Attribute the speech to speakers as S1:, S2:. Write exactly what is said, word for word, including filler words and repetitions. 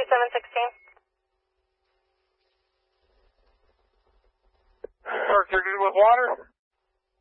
S1: two seven one six.
S2: Shark, you're good with water?